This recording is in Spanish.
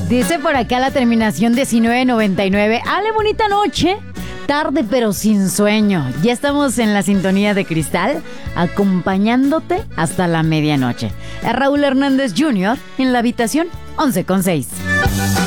Dice por acá la terminación 1999. Ale, bonita noche. Tarde pero sin sueño. Ya estamos en la sintonía de Cristal, acompañándote hasta la medianoche. Es Raúl Hernández Jr. en la habitación 11:6.